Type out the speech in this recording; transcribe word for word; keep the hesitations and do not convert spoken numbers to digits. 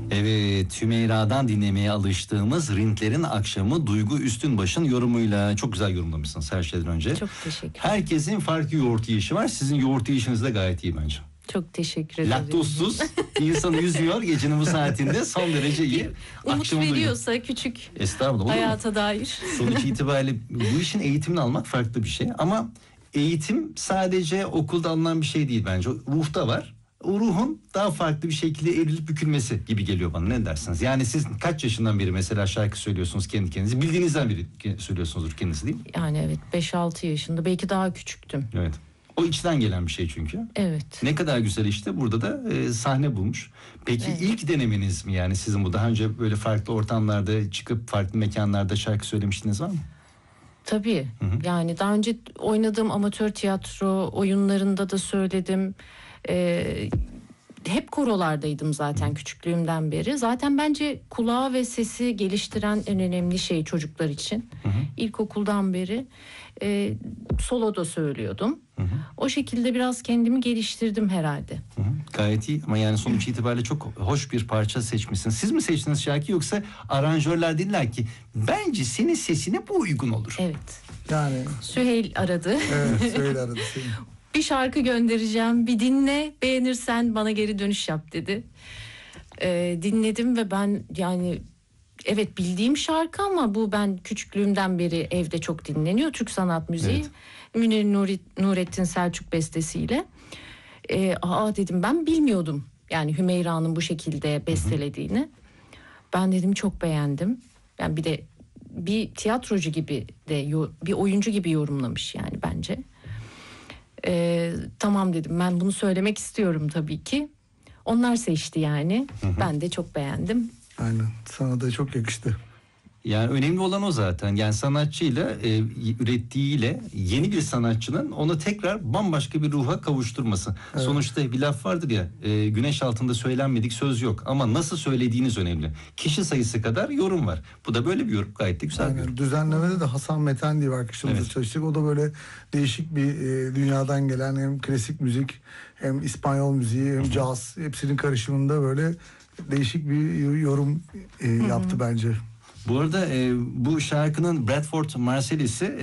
Evet, Hümeyra'dan dinlemeye alıştığımız Rintlerin Akşamı Duygu Üstünbaş'ın yorumuyla. Çok güzel yorumlamışsınız her şeyden önce. Çok teşekkür ederim. Herkesin farklı yoğurt yiyişi var. Sizin yoğurt yiyişiniz de gayet iyi bence. Çok teşekkür ederim. Laktozsuz, insanı yüzüyor gecenin bu saatinde, son derece iyi. Umut Akşamı veriyorsa duygu. küçük Estağfurullah, hayata dair. Sonuç itibariyle bu işin eğitimini almak farklı bir şey. Ama eğitim sadece okulda alınan bir şey değil bence. Ruhta var. O ruhun daha farklı bir şekilde evrilip bükülmesi gibi geliyor bana. Ne dersiniz? Yani siz kaç yaşından beri mesela şarkı söylüyorsunuz kendi kendinize? Bildiğinizden beri söylüyorsunuzdur kendinizi, değil mi? Yani evet, beş altı yaşında, belki daha küçüktüm. Evet. O içten gelen bir şey çünkü. Evet. Ne kadar güzel, işte burada da e, sahne bulmuş. Peki Evet. ilk denemeniz mi yani sizin bu? Daha önce böyle farklı ortamlarda çıkıp farklı mekanlarda şarkı söylemiştiniz var mı? Tabii. Hı hı. Yani daha önce oynadığım amatör tiyatro oyunlarında da söyledim. Ee, hep korolardaydım zaten küçüklüğümden beri. Zaten bence kulağı ve sesi geliştiren en önemli şey çocuklar için. Hı hı. İlkokuldan beri e, solo da söylüyordum. Hı hı. O şekilde biraz kendimi geliştirdim herhalde. Hı hı. Gayet iyi ama yani sonuç itibariyle çok hoş bir parça seçmişsiniz. Siz mi seçtiniz şarkıyı, yoksa aranjörler dediler ki bence senin sesine bu uygun olur? Evet. Yani Süheyl aradı. evet, söyle aradı seni. Bir şarkı göndereceğim, bir dinle, beğenirsen bana geri dönüş yap dedi. Ee, dinledim ve ben yani evet bildiğim şarkı ama bu ben küçüklüğümden beri evde çok dinleniyor. Türk sanat müziği. Evet. Münir Nuri, Nurettin Selçuk bestesiyle. Ee, aa dedim, ben bilmiyordum yani Hümeyra'nın bu şekilde bestelediğini. Hı hı. Ben dedim çok beğendim. Yani bir de bir tiyatrocu gibi de, bir oyuncu gibi yorumlamış yani bence. Ee, tamam dedim, ben bunu söylemek istiyorum tabii ki. Onlar seçti yani. Hı hı. Ben de çok beğendim. Aynen, sana da çok yakıştı. Yani önemli olan o zaten. Yani sanatçıyla e, ürettiğiyle yeni bir sanatçının onu tekrar bambaşka bir ruha kavuşturması. Evet. Sonuçta bir laf vardır ya, e, güneş altında söylenmedik söz yok, ama nasıl söylediğiniz önemli. Kişi sayısı kadar yorum var. Bu da böyle bir yorum, gayet de güzel. Aynen. Bir yorum. Düzenlemede de Hasan Meten diye bir arkadaşımızla evet. çalıştık. O da böyle değişik bir e, dünyadan gelen hem klasik müzik hem İspanyol müziği hem caz, hepsinin karışımında böyle değişik bir yorum e, yaptı bence. Bu arada e, bu şarkının Bradford Marseillais'i